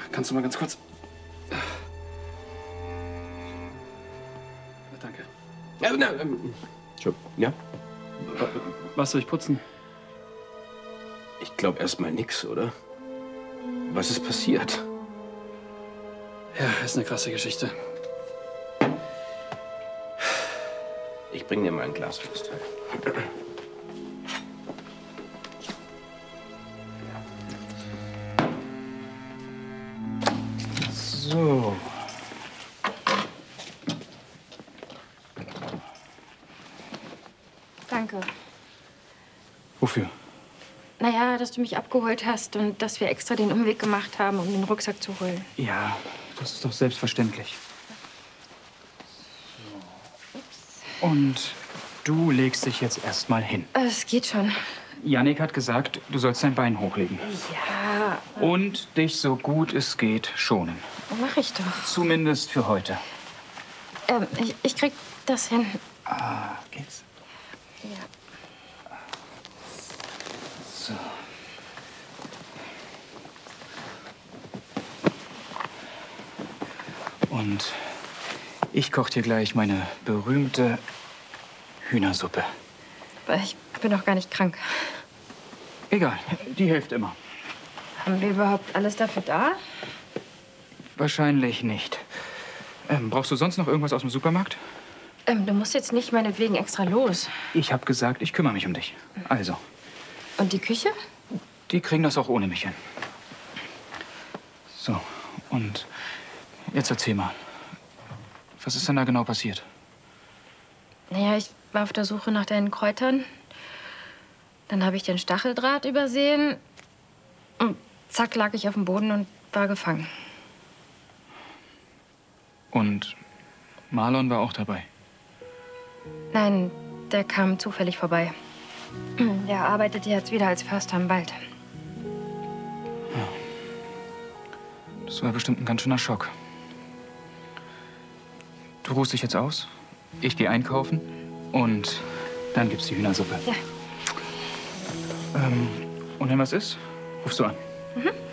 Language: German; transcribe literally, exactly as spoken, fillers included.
Kannst du mal ganz kurz... Danke. Ja, na, ähm, schon, ja? Was soll ich putzen? Ich glaube erstmal nix, oder? Was ist passiert? Ja, ist eine krasse Geschichte. Ich bring dir mal ein Glas fest. So. Danke. Wofür? Naja, dass du mich abgeholt hast und dass wir extra den Umweg gemacht haben, um den Rucksack zu holen. Ja, das ist doch selbstverständlich. So. Und du legst dich jetzt erstmal hin. Es geht schon. Jannik hat gesagt, du sollst dein Bein hochlegen. Ja. Und dich so gut es geht schonen. Mach ich doch. Zumindest für heute. Ähm, ich, ich krieg das hin. Ah, geht's? Ja. So. Und ich koche dir gleich meine berühmte Hühnersuppe. Aber ich bin doch gar nicht krank. Egal, die hilft immer. Haben wir überhaupt alles dafür da? Wahrscheinlich nicht. Ähm, brauchst du sonst noch irgendwas aus dem Supermarkt? Ähm, du musst jetzt nicht meinetwegen extra los. Ich habe gesagt, ich kümmere mich um dich. Also. Und die Küche? Die kriegen das auch ohne mich hin. So, und jetzt erzähl mal. Was ist denn da genau passiert? Naja, ich war auf der Suche nach deinen Kräutern. Dann habe ich den Stacheldraht übersehen. Und zack, lag ich auf dem Boden und war gefangen. Und Marlon war auch dabei? Nein, der kam zufällig vorbei. Der arbeitet jetzt wieder als Förster im Wald. Ja. Das war bestimmt ein ganz schöner Schock. Du ruhst dich jetzt aus, ich gehe einkaufen und dann gibt's die Hühnersuppe. Ja. Ähm, und wenn was ist, rufst du an. Mhm.